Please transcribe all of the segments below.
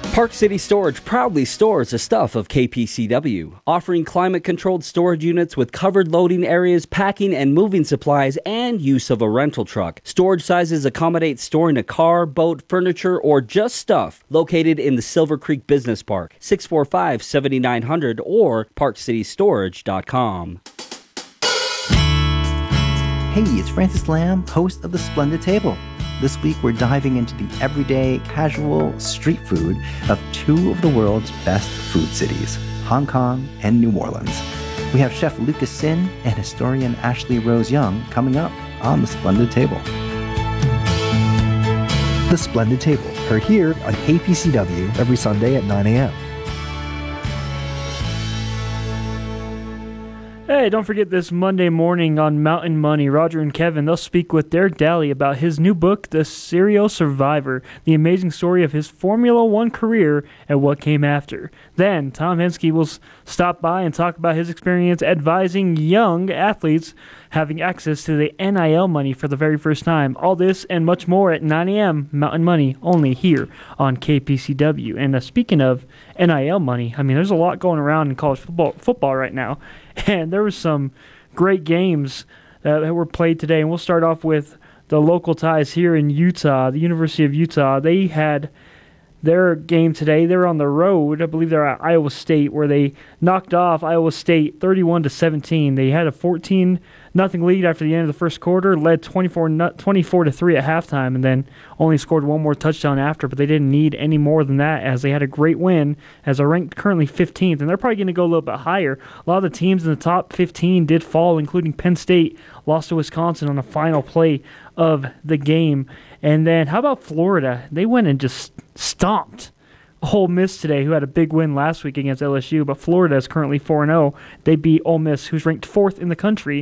Park City Storage proudly stores the stuff of KPCW, offering climate-controlled storage units with covered loading areas, packing and moving supplies, and use of a rental truck. Storage sizes accommodate storing a car, boat, furniture, or just stuff. Located in the Silver Creek Business Park, 645-7900 or parkcitystorage.com. Hey, it's Francis Lamb, host of The Splendid Table. This week, we're diving into the everyday, casual street food of two of the world's best food cities, Hong Kong and New Orleans. We have Chef Lucas Sin and historian Ashley Rose Young coming up on The Splendid Table. The Splendid Table, heard here on KPCW every Sunday at 9 a.m. Hey, don't forget this Monday morning on Mountain Money, Roger and Kevin, they'll speak with Derek Daly about his new book, The Serial Survivor, the amazing story of his Formula One career and what came after. Then, Tom Henske will stop by and talk about his experience advising young athletes having access to the NIL money for the very first time. All this and much more at 9 a.m. Mountain Money, only here on KPCW. And speaking of NIL money, I mean, there's a lot going around in college football right now. And there was some great games that were played today. And we'll start off with the local ties here in Utah. The University of Utah, they had their game today. They were on the road. I believe they're at Iowa State, where they knocked off Iowa State 31-17. They had a 14-0 lead after the end of the first quarter, led 24-3 at halftime, and then only scored one more touchdown after, but they didn't need any more than that as they had a great win as they're ranked currently 15th, and they're probably going to go a little bit higher. A lot of the teams in the top 15 did fall, including Penn State, lost to Wisconsin on the final play of the game. And then how about Florida? They went and just stomped Ole Miss today, who had a big win last week against LSU, but Florida is currently 4-0. They beat Ole Miss, who's ranked 4th in the country,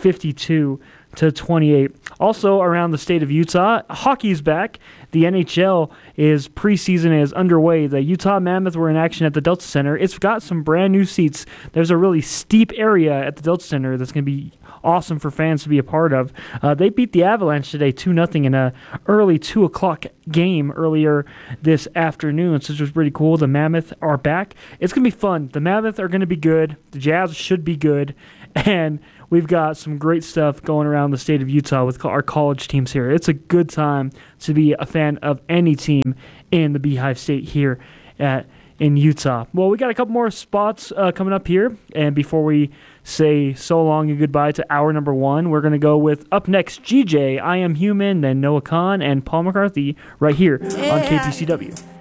52-28. Also around the state of Utah, hockey's back. The NHL preseason is underway. The Utah Mammoth were in action at the Delta Center. It's got some brand new seats. There's a really steep area at the Delta Center that's going to be awesome for fans to be a part of. They beat the Avalanche today 2-0 in a early 2 o'clock game earlier this afternoon, so this was pretty cool. The Mammoth are back. It's going to be fun. The Mammoth are going to be good. The Jazz should be good. And we've got some great stuff going around the state of Utah with our college teams here. It's a good time to be a fan of any team in the Beehive State here in Utah. Well, we got a couple more spots coming up here, and before we say so long and goodbye to hour number 1, we're going to go with up next GJ, I Am Human, then Noah Khan and Paul McCarthy right here on KPCW.